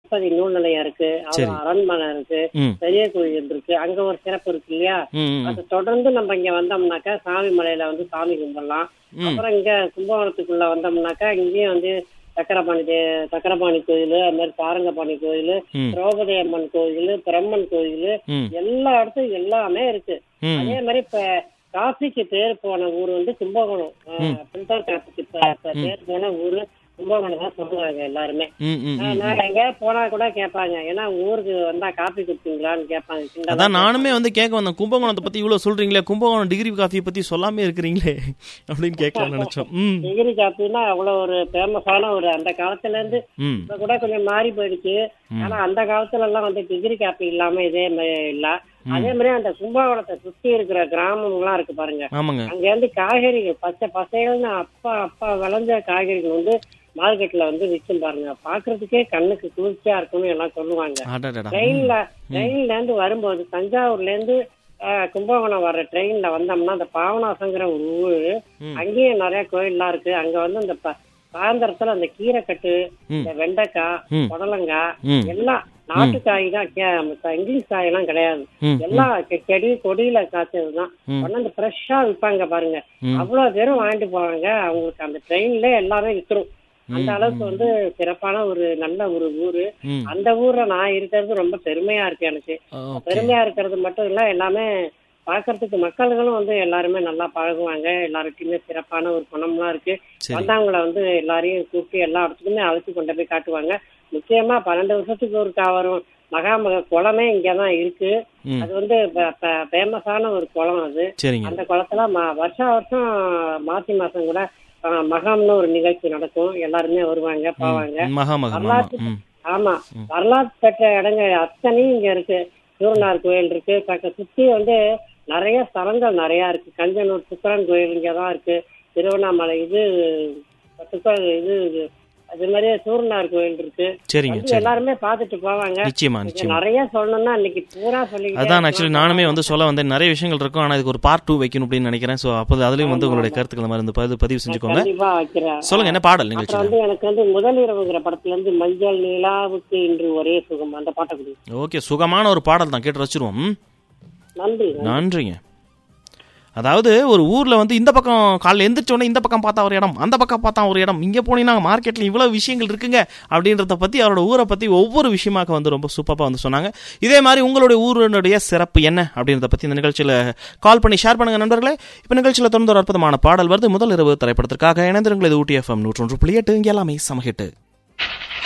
திருப்பதி நூல் நிலையம் இருக்கு, அரண்மனை இருக்கு, பெரிய கோயில் இருக்கு, அங்க ஒரு சிறப்பு இருக்கு இல்லையா. அதை தொடர்ந்து நம்ம இங்க வந்தோம்னாக்கா சாமி மலையில வந்து சாமி கும்பிடலாம். அப்புறம் இங்க கும்பகோணத்துக்குள்ள வந்தோம்னாக்கா இங்கேயும் வந்து சக்கரபாணி கோயில், அது மாதிரி சாரங்கபாணி கோயில், திரௌபதி அம்மன் கோயில், பிரம்மன் கோயில், எல்லா இடத்தும் எல்லாமே இருக்கு. அதே மாதிரி இப்ப காசிக்கு பேர் போன ஊர் வந்து கும்பகோணம். பில்டர் காசிக்கு பேர் போன ஊரு கும்பகோணம் தான் சொல்லுவாங்க எல்லாருமே. நான் எங்க போனா கூட கேட்பாங்க, ஏன்னா ஊருக்கு வந்தா காபி குடிப்பீங்களான்னு கேட்பாங்க. அதான் நானுமே வந்து கேட்க வந்தேன், கும்பகோணத்தை பத்தி இவ்வளவு சொல்றீங்களே, கும்பகோணம் டிகிரி காஃபி பத்தி சொல்லாமே இருக்கிறீங்களே அப்படின்னு கேட்கலாம் நினைச்சோம். டிகிரி காஃபின்னா அவ்வளவு ஒரு ஃபேமஸான ஒரு, அந்த காலத்துல இருந்து இப்ப கூட கொஞ்சம் மாறி போயிடுச்சு. ஆனா அந்த காலத்துல எல்லாம் வந்து டிகிரி காஃபி இல்லாம இதே இல்ல. அதே மாதிரி அந்த கும்பகோணத்தை சுத்தி இருக்கிற கிராமங்கள்லாம் இருக்கு பாருங்க, அங்க இருந்து காய்கறிகள் பச்சை பசைகள்னு அப்பா விளைஞ்ச காய்கறிகள் வந்து மார்க்கெட்ல வந்து விற்கும் பாருங்க. பாக்குறதுக்கே கண்ணுக்கு குளிர்ச்சியா இருக்கும்னு எல்லாம் சொல்லுவாங்க. ட்ரெயின்ல இருந்து வரும்போது தஞ்சாவூர்ல இருந்து கும்பகோணம் வர்ற ட்ரெயின்ல வந்தோம்னா அந்த பாவனாசங்கிற ஒரு ஊரு, அங்கேயும் நிறைய கோயில்லாம் இருக்கு. அங்க வந்து இந்த சாயந்தரத்துல அந்த கீரைக்கட்டு, இந்த வெண்டைக்காய், புடலங்காய் எல்லாம் நாட்டு காய் தான், இங்கிலீஷ் காய் எல்லாம் கிடையாது. எல்லாம் செடி கொடியில காய்ச்சதுதான் கொண்டாந்து ஃப்ரெஷ்ஷா விற்பாங்க பாருங்க. அவ்வளவு பேரும் வாங்கிட்டு போவாங்க. அவங்களுக்கு அந்த ட்ரெயின்ல எல்லாமே வித்துரும். அந்த அளவுக்கு வந்து சிறப்பான ஒரு நல்ல ஒரு ஊரு. அந்த ஊர்ல நான் இருக்கிறது ரொம்ப பெருமையா இருக்கு எனக்கு. பெருமையா இருக்கிறது மட்டும் இல்ல, எல்லாமே பாக்குறதுக்கு மக்கள்களும் வந்து எல்லாருமே நல்லா பழகுவாங்க. எல்லாருக்குமே சிறப்பான ஒரு குணம்லாம் இருக்கு. வந்தவங்களை வந்து எல்லாரையும் கூப்பிட்டு எல்லா இடத்துக்குமே அழைச்சி கொண்டு போய் காட்டுவாங்க. முக்கியமா 12 வருஷத்துக்கு ஒரு வரும் மகாமக குளமே இங்கதான் இருக்கு. அது வந்து ஃபேமஸான ஒரு குளம். அது அந்த குளத்துல வருஷம் மாசி மாசம் கூட மகாம்னு ஒரு நிகழ்ச்சி நடக்கும். எல்லாருமே வருவாங்க போவாங்க. ஆமா, வரலாற்று பெற்ற இடங்கள் அத்தனையும் இங்க இருக்கு. சூரனார் கோயில் இருக்கு, சுத்தி வந்து நிறைய ஸ்தலங்கள் நிறைய இருக்கு. கஞ்சனூர் சுக்கரன் கோயில் இங்கதான் இருக்கு. திருவண்ணாமலை இது அது மாதிரியே சூரனார் கோயில் இருக்கு. எல்லாருமே பாத்துட்டு போவாங்க. நிறைய சொல்லணும்னா இன்னைக்கு பூரா சொல்லி அதான் ஆக்சுவலி நானுமே வந்து சொல்ல வந்தேன். நிறைய விஷயங்கள் இருக்கும், ஆனா இதுக்கு ஒரு பார்ட் 2 வைக்கணும் அப்படின்னு நினைக்கிறேன். சோ அப்போ அதுலயும் வந்து உங்களுடைய கருத்துக்கள் மாதிரி பதிவு செஞ்சுக்கோங்க. கண்டிப்பா வைக்கிறேன். சொல்லுங்க, என்ன பாடல் நிகழ்ச்சி? வந்து எனக்கு வந்து முதல் இரவுங்கிற படத்துல இருந்து மஞ்சள் நிலாவுக்கு இன்று ஒரே சுகம், அந்த பாட்டை கொடுங்க. ஓகே, சுகமான ஒரு பாடல் தான், கேட்டு ரசிச்சிருவோம். நன்றிங்க. அதாவது ஒரு ஊர்ல வந்து இந்த பக்கம் காலைல எந்திரிச்சோடனே இந்த பக்கம் பார்த்தா ஒரு இடம், அந்த பக்கம் பார்த்தா ஒரு இடம், இங்க போனீங்கன்னா மார்க்கெட்ல இவ்வளவு விஷயங்கள் இருக்குங்க அப்படின்றத பத்தி, அவரோட ஊரை பத்தி ஒவ்வொரு விஷயமாக வந்து ரொம்ப சூப்பரா வந்து சொன்னாங்க. இதே மாதிரி உங்களுடைய ஊருடைய சிறப்பு என்ன அப்படின்றத பத்தி இந்த நிகழ்ச்சியில கால் பண்ணி ஷேர் பண்ணுங்க நண்பர்களே. இப்ப நிகழ்ச்சியில தொடர்ந்து ஒரு அற்புதமான பாடல் வருது. முதல் இரவு திரைப்படத்திற்காக இணைந்திருங்கள். இது ஊட்டி FM 101.8, இங்க எல்லாமே சமஹிட்.